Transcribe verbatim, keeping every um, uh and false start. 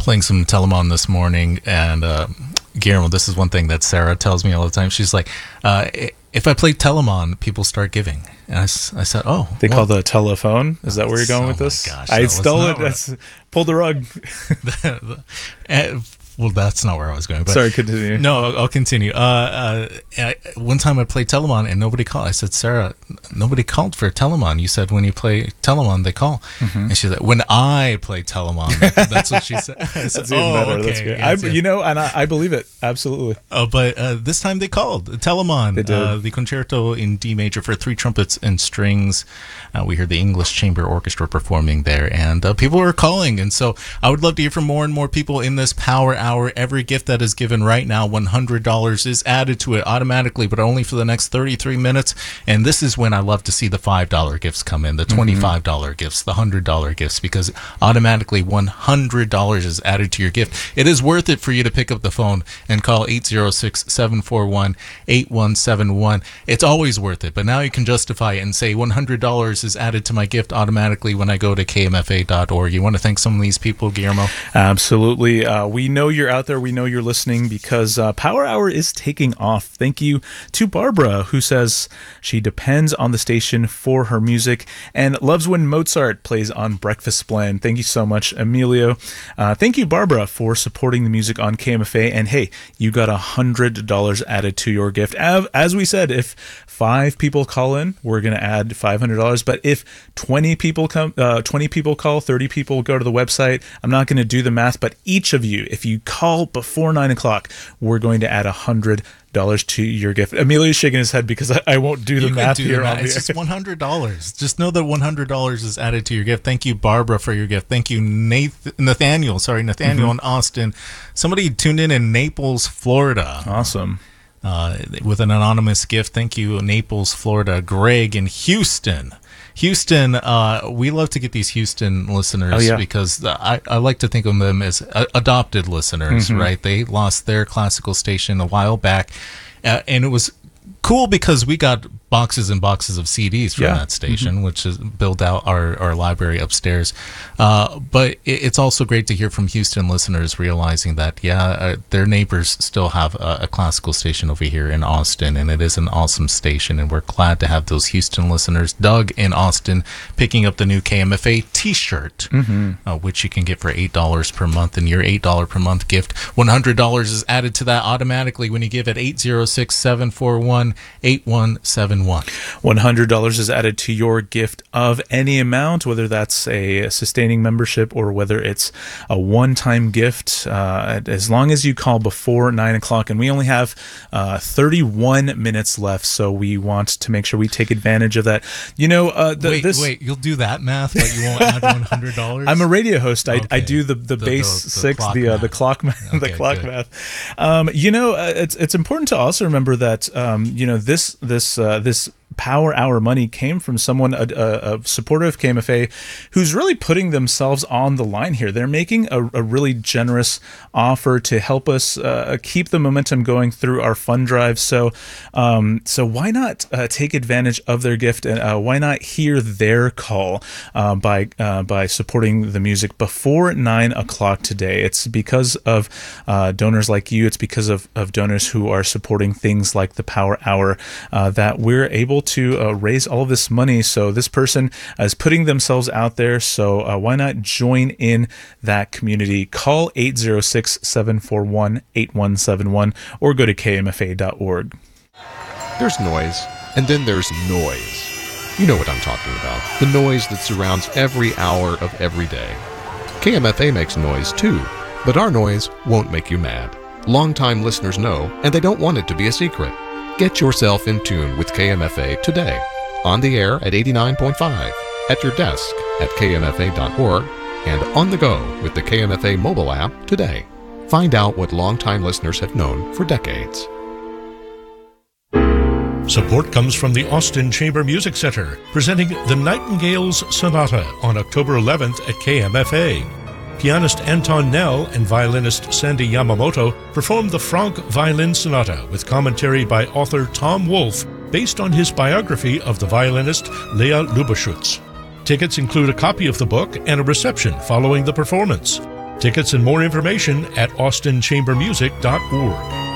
playing some Telemon this morning, and uh, Guillermo, this is one thing that Sarah tells me all the time. She's like, uh, if I play Telemon, people start giving. And I, I said, oh. They well, call the telephone? Is that where you're going oh with this? Gosh, I stole it. Right. That's, pulled the rug. the, the, well, that's not where I was going. But Sorry, continue. No, I'll, I'll continue. Uh, uh, I, one time I played Telemon and nobody called. I said, Sarah, nobody called for Telemon. You said when you play Telemon, they call. Mm-hmm. And she said, when I play Telemon, that's what she said. I said, that's even oh, better. okay. That's good. Yes, I, yes. You know, and I, I believe it. Absolutely. Oh, but uh, this time they called Telemon. They did. Uh, the concerto in D major for three trumpets and strings. Uh, we heard the English Chamber Orchestra performing there, and uh, people were calling. And so I would love to hear from more and more people in this Power Hour. Every gift that is given right now, one hundred dollars is added to it automatically, but only for the next thirty-three minutes. And this is when I love to see the five dollar gifts come in, the twenty-five dollar mm-hmm. gifts, the one hundred dollar gifts, because automatically one hundred dollars is added to your gift. It is worth it for you to pick up the phone and call eight zero six, seven four one, eight one seven one. It's always worth it, but now you can justify it and say one hundred dollars is added to my gift automatically when I go to K M F A dot org. You want to thank some of these people, Guillermo? Absolutely. Uh, we know you're out there. We know you're listening because uh, Power Hour is taking off. Thank you to Barbara, who says she depends on the station for her music and loves when Mozart plays on Breakfast Blend. Thank you so much, Emilio. Uh, thank you, Barbara, for supporting the music on K M F A. And hey, you got one hundred dollars added to your gift. As we said, if five people call in, we're going to add five hundred dollars. But if twenty people come, uh, twenty people call, thirty people go to the website, I'm not going to do the math, but each of you, if you call before nine o'clock, we're going to add one hundred dollars to your gift. Emilio's shaking his head because I, I won't do the you math do here. The math. On the it's just one hundred dollars. Just know that one hundred dollars is added to your gift. Thank you, Barbara, for your gift. Thank you, Nath- Nathaniel. Sorry, Nathaniel mm-hmm. in Austin. Somebody tuned in in Naples, Florida. Awesome. Uh, with an anonymous gift. Thank you, Naples, Florida. Greg in Houston. Houston, uh, we love to get these Houston listeners oh, yeah. because I, I like to think of them as uh, adopted listeners, mm-hmm. right? They lost their classical station a while back, uh, and it was cool because we got boxes and boxes of C Ds from yeah. that station, mm-hmm. which is build out our, our library upstairs. Uh, but it, it's also great to hear from Houston listeners realizing that, yeah, uh, their neighbors still have a, a classical station over here in Austin, and it is an awesome station, and we're glad to have those Houston listeners. Doug in Austin picking up the new K M F A t-shirt, mm-hmm. uh, which you can get for eight dollars per month, and your eight dollars per month gift, one hundred dollars is added to that automatically when you give at eight zero six, seven four one, eight one seven one. one hundred dollars is added to your gift of any amount, whether that's a sustaining membership or whether it's a one-time gift, uh, as long as you call before nine o'clock. And we only have uh, thirty-one minutes left, so we want to make sure we take advantage of that. You know, uh, the, wait, this... wait, you'll do that math, but you won't add one hundred dollars? I'm a radio host. I, okay. I do the, the, the base the, the six, the uh, the clock math, okay, the clock good. math. Um, you know, uh, it's it's important to also remember that um, you know this this uh, this. Power Hour money came from someone, a, a, a supporter of K M F A, who's really putting themselves on the line here. They're making a, a really generous offer to help us uh, keep the momentum going through our fund drive. So, um, so why not uh, take advantage of their gift, and uh, why not hear their call uh, by uh, by supporting the music before nine o'clock today? It's because of uh, donors like you. It's because of, of donors who are supporting things like the Power Hour uh, that we're able to uh, raise all of this money. So this person is putting themselves out there. So uh, why not join in that community? Call eight zero six, seven four one, eight one seven one or go to K M F A dot org. There's noise, and then there's noise. You know what I'm talking about. The noise that surrounds every hour of every day. K M F A makes noise too, but our noise won't make you mad. Longtime listeners know, and they don't want it to be a secret. Get yourself in tune with K M F A today. On the air at eighty-nine point five, at your desk at K M F A dot org, and on the go with the K M F A mobile app today. Find out what longtime listeners have known for decades. Support comes from the Austin Chamber Music Center, presenting the Nightingales Sonata on October eleventh at K M F A. Pianist Anton Nell and violinist Sandy Yamamoto performed the Franck Violin Sonata with commentary by author Tom Wolfe, based on his biography of the violinist Leah Lubeschutz. Tickets include a copy of the book and a reception following the performance. Tickets and more information at austin chamber music dot org.